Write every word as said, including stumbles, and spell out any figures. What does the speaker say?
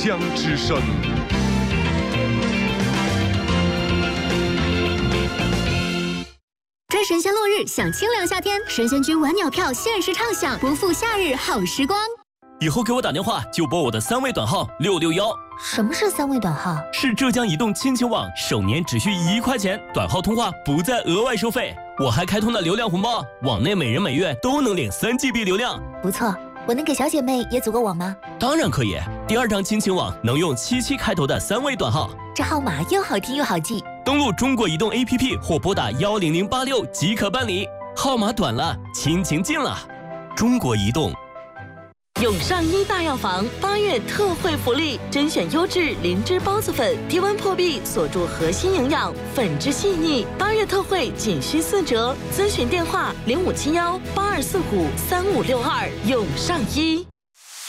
响之声。 追神仙落日，享清凉夏天，神仙居晚鸟票限时畅享，不负夏日好时光。 以后给我打电话就拨我的三位短号六六幺。 什么是三位短号？ 是浙江移动亲情网，首年只需一块钱，短号通话不再额外收费。我还开通了流量红包，网内每人每月都能领三 G B 流量。 不错，我能给小姐妹也组个网吗？ 当然可以，第二张亲情网能用七七开头的三位短号， 这号码又好听又好记。 登录中国移动 A P P 或拨打幺零零八六即可办理。号码短了，亲情近了。中国移动。 永上医大药房八月特惠福利，甄选优质灵芝孢子粉，低温破壁，锁住核心营养，粉质细腻。八月特惠仅需四折，咨询电话零五七幺八二四五三五六二。永上医。